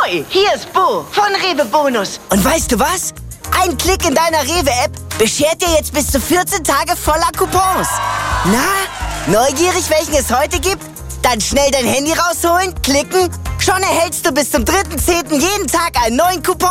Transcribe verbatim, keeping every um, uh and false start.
Ahoi, hier ist Bo von Rewe Bonus. Und weißt du was? Ein Klick in deiner Rewe-App beschert dir jetzt bis zu vierzehn Tage voller Coupons. Na, neugierig, welchen es heute gibt? Dann schnell dein Handy rausholen, klicken. Schon erhältst du bis zum dritten zehnten jeden Tag einen neuen Coupon.